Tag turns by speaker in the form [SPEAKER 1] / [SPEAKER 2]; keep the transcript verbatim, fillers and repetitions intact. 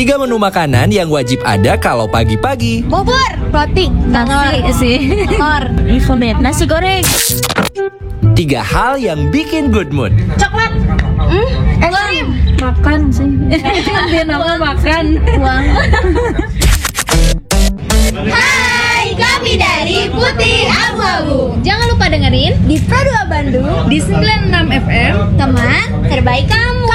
[SPEAKER 1] Tiga menu makanan yang wajib ada kalau pagi-pagi.
[SPEAKER 2] Bubur, roti,
[SPEAKER 3] Nasi sih.
[SPEAKER 2] telur,
[SPEAKER 3] Infomet, nasi goreng.
[SPEAKER 1] Tiga hal yang bikin good mood.
[SPEAKER 2] coklat, hmm, es krim,
[SPEAKER 3] Makan sih. Dia nama makan.
[SPEAKER 2] uang. Hai, kami dari Putih Abu-Abu. Jangan lupa dengerin di Pro dua Bandung di sembilan puluh enam F M, teman terbaik kamu.